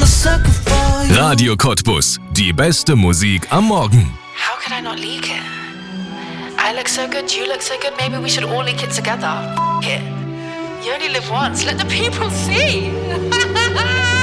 Radio Cottbus. Die beste Musik am Morgen. How could I not leak it? I look so good, you look so good, maybe we should all leak it together. F*** it. You only live once, let the people see.